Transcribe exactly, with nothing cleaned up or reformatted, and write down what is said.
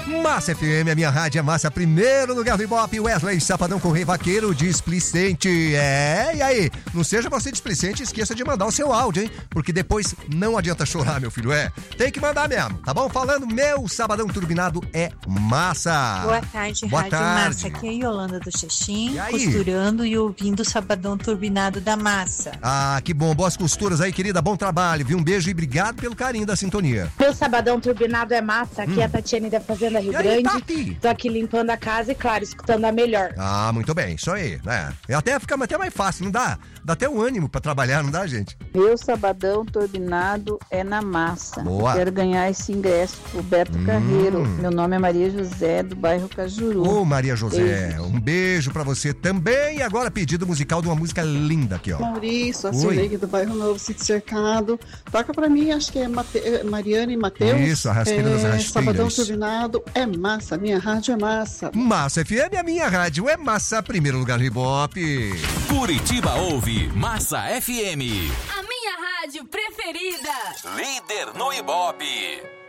Massa F M, a minha rádio é massa. Primeiro lugar do Ibope, Wesley Safadão com Rei Vaqueiro displicente. É, e aí? Não seja você displicente, esqueça de mandar o seu áudio, hein? Porque depois não adianta chorar, meu filho, é. Tem que mandar mesmo, tá bom? Falando, meu Sabadão Turbinado é massa. Boa tarde, Boa Rádio tarde. Massa. Aqui é a Yolanda do Xexim, E aí? costurando e ouvindo o Sabadão Turbinado da Massa. Ah, que bom. Boas costuras aí, querida. Bom trabalho, viu? Um beijo e obrigado pelo carinho da sintonia. Meu Sabadão Turbinado é massa. Aqui Hum. é a Tatiane da Fazenda Rio E aí, Grande. Tati? Tô aqui limpando a casa e, claro, escutando a melhor. Ah, muito bem, isso aí, né? E até fica até mais fácil, não dá? Dá até um ânimo pra trabalhar, não dá, gente? Meu Sabadão Turbinado é na massa. Boa. Quero ganhar esse ingresso pro Beto Hum. Carreiro. Meu nome é Maria José, do bairro Cajuru. Ô, Maria José, Beijo. um beijo pra você também. E agora, pedido musical de uma música linda aqui, ó. Maurício, a Oi. Cirlei do bairro Novo Sítio Cercado. Toca pra mim, acho que é Mate... Mariana e Matheus. Isso, a Rasteira das Rasteiras. Sabadão Turbinado é massa, minha rádio é massa. Massa F M, a minha rádio é massa, primeiro lugar no Ibope. Curitiba ouve Massa F M. A minha rádio preferida. Líder no Ibope.